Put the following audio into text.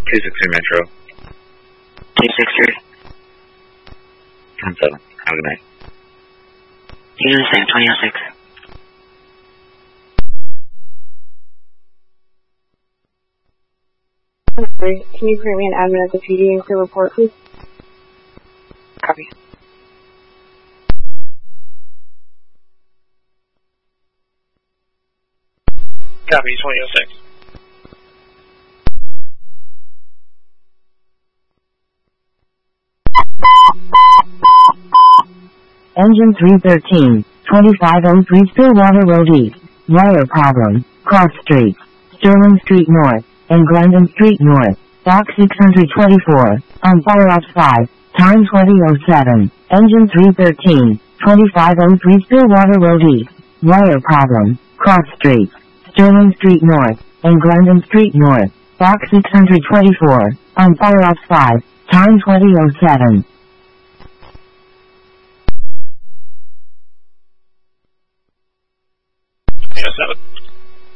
263 Metro. 263. 10-7. Have a good night. You do the same, 2006. I'm sorry, can you create me an admin at the PD and crew report, please? Copy. Copy, 2006. Engine 313, 2503 Stillwater Road East. Wire problem. Cross Street. Sterling Street North. And Glendon Street North. Dock 624. On fire ops 5. Time 2007. Engine 313, 2503 Stillwater Road East. Wire problem. Cross Street. Sterling Street North. And Glendon Street North. Dock 624. On fire ops 5. Time 2007. Yes, that was